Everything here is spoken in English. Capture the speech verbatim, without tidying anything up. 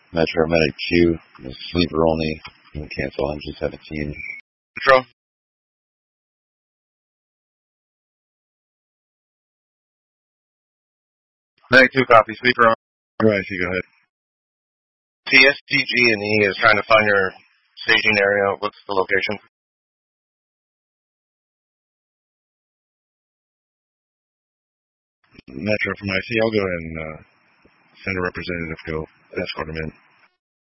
Metro Medic Q, the sleeper only. You can cancel M G seventeen. Metro. Medic two copy, sleeper on. Alright, so go ahead. T S T G and E is trying to find your staging area. What's the location? Metro from I C, I'll go ahead and uh, send a representative to go escort him in.